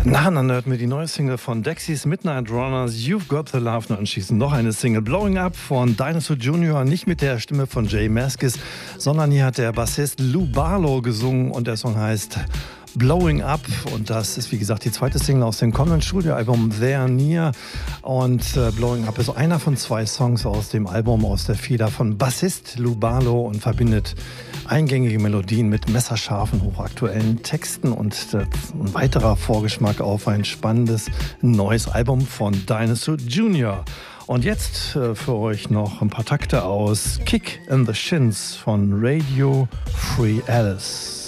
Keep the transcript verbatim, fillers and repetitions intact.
Nacheinander hörten wir die neue Single von Dexys Midnight Runners, You've Got the Love. Und anschließend noch eine Single, Blowing Up von Dinosaur Junior Nicht mit der Stimme von Jay Maskis, sondern hier hat der Bassist Lou Barlow gesungen und der Song heißt Blowing Up. Und das ist, wie gesagt, die zweite Single aus dem kommenden Studioalbum There Near. Und äh, Blowing Up ist einer von zwei Songs aus dem Album aus der Feder von Bassist Lou Barlow und verbindet eingängige Melodien mit messerscharfen, hochaktuellen Texten und äh, ein weiterer Vorgeschmack auf ein spannendes neues Album von Dinosaur Junior Und jetzt äh, für euch noch ein paar Takte aus Kick in the Shins von Radio Free Alice.